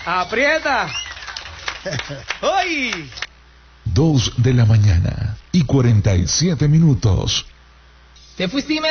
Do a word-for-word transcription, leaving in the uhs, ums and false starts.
Aprieta. ¡Hoy! Dos de la mañana y cuarenta y siete minutos. Te fuiste y me